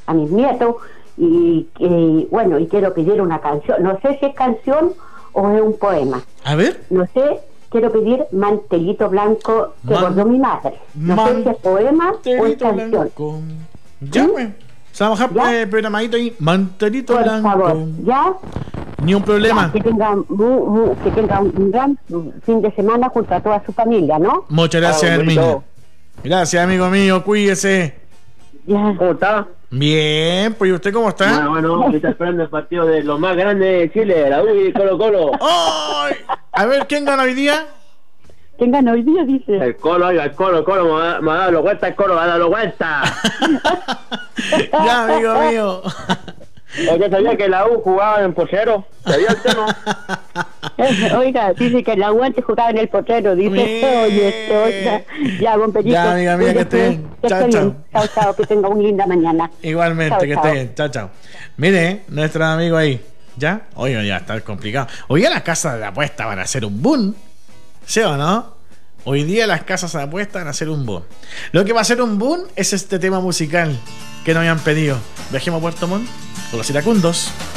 a mis nietos, y bueno, y quiero pedir una canción. No sé si es canción o es un poema. A ver. No sé, quiero pedir Mantelito Blanco que bordó mi madre. No sé si es poema o es canción. Blanco. Ya, pues. Se va a bajar programadito ahí. Mantelito Por Blanco. favor, ¿ya? Ni un problema. Ya, que tenga un gran fin de semana junto a toda su familia, ¿no? Muchas gracias, Herminio. Gracias, amigo mío. Cuídese. Ya. ¿Cómo está? Bien, pues ¿y usted cómo está? Bueno, está esperando el partido de los más grandes de Chile, la U y Colo Colo. ¡Ay! A ver, ¿quién gana hoy día? ¿Quién gana hoy día? Dice. El Colo, oiga, el Colo me ha dado vuelta, el Colo me ha dado vuelta. Ya, amigo mío. Oye, sabía que la U jugaba en porcero. ¿Sabía el tema? Oiga, dice que el aguante jugaba en el potrero. Dice, oiga. Ya, buen pelito. Ya, amiga mía, que esté bien. Chao, chao. Chao, chao, que tenga una linda mañana. Igualmente, chao, que esté bien. Chao, chao. Mire, nuestro amigo ahí. ¿Ya? Oye, ya está complicado. Hoy día las casas de apuesta van a hacer un boom. ¿Sí o no? Hoy día las casas de apuesta van a hacer un boom. Lo que va a ser un boom es este tema musical que nos habían pedido. Viajemos a Puerto Montt con los iracundos.